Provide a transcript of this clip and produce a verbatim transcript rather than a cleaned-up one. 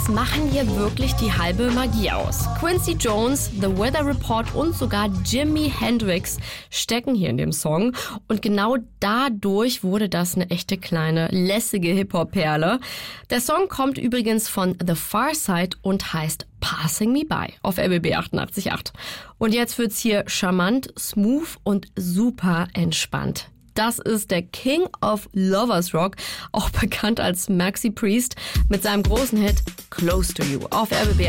Songs machen hier wirklich die halbe Magie aus. Quincy Jones, The Weather Report und sogar Jimi Hendrix stecken hier in dem Song. Und genau dadurch wurde das eine echte kleine lässige Hip-Hop-Perle. Der Song kommt übrigens von The Pharcyde und heißt Passing Me By auf R B B achtundachtzig Komma acht. Und jetzt wird's hier charmant, smooth und super entspannt. Das ist der King of Lovers Rock, auch bekannt als Maxi Priest, mit seinem großen Hit Close to You auf R B B